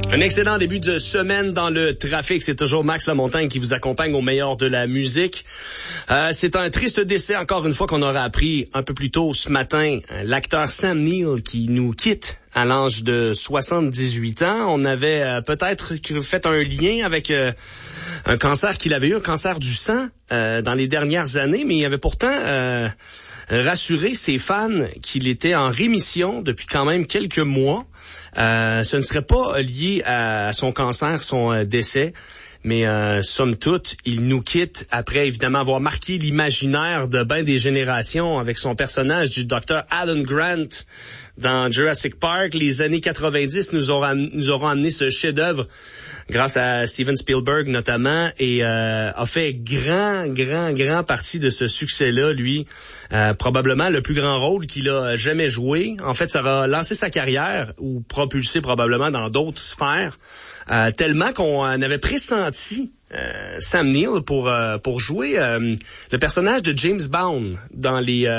Un excellent début de semaine dans le trafic. C'est toujours Max Lamontagne qui vous accompagne au meilleur de la musique. C'est un triste décès, encore une fois, qu'on aura appris un peu plus tôt ce matin. L'acteur Sam Neill qui nous quitte à l'âge de 78 ans. On avait peut-être fait un lien avec un cancer qu'il avait eu, un cancer du sang dans les dernières années, mais il avait pourtant rassuré ses fans qu'il était en rémission depuis quand même quelques mois. Ce ne serait pas lié à son cancer, son décès, mais somme toute, il nous quitte après évidemment avoir marqué l'imaginaire de ben des générations avec son personnage du Dr. Alan Grant dans Jurassic Park. Les années 90 nous auront amené ce chef-d'œuvre grâce à Steven Spielberg notamment, et a fait grand partie de ce succès-là, lui. Probablement le plus grand rôle qu'il a jamais joué. En fait, ça va lancer sa carrière ou propulser probablement dans d'autres sphères, tellement qu'on avait pressenti Sam Neill pour jouer le personnage de James Bond dans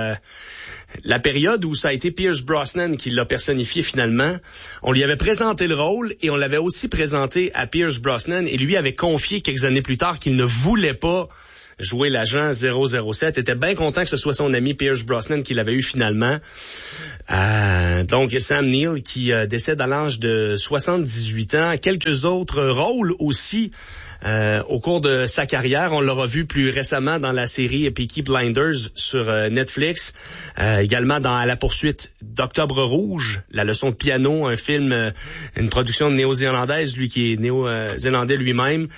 la période où ça a été Pierce Brosnan qui l'a personnifié finalement. On lui avait présenté le rôle et on l'avait aussi présenté à Pierce Brosnan, et lui avait confié quelques années plus tard qu'il ne voulait pas jouer l'agent 007. Était bien content que ce soit son ami Pierce Brosnan qui l'avait eu finalement. Donc Sam Neill qui décède à l'âge de 78 ans. Quelques autres rôles aussi au cours de sa carrière. On l'aura vu plus récemment dans la série Peaky Blinders sur Netflix. Également dans À la poursuite d'Octobre Rouge, La leçon de piano, un film, une production néo-zélandaise, lui qui est néo-zélandais lui-même.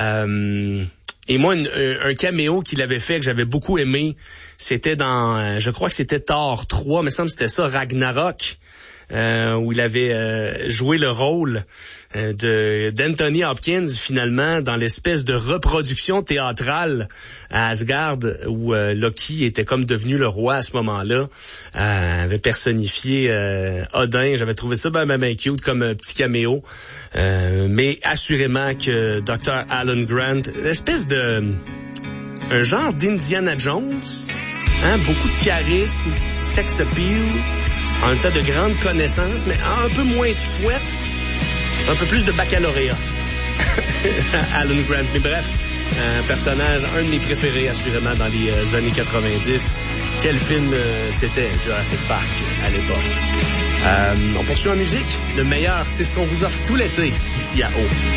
Et moi, un caméo qu'il avait fait que j'avais beaucoup aimé, c'était dans, je crois que c'était Thor 3, mais il me semble que c'était ça, Ragnarok, où il avait joué le rôle d'Anthony Hopkins finalement dans l'espèce de reproduction théâtrale à Asgard où Loki était comme devenu le roi à ce moment-là, avait personnifié Odin. J'avais trouvé ça ben cute comme petit caméo, mais assurément que Dr. Alan Grant, l'espèce de un genre d'Indiana Jones, hein, beaucoup de charisme, sex appeal, en même temps de grande connaissance, mais un peu moins de fouette, un peu plus de baccalauréat. Alan Grant. Mais bref, un personnage, un de mes préférés assurément dans les années 90. Quel film c'était, Jurassic Park, à l'époque. On poursuit en musique. Le meilleur, c'est ce qu'on vous offre tout l'été ici à O.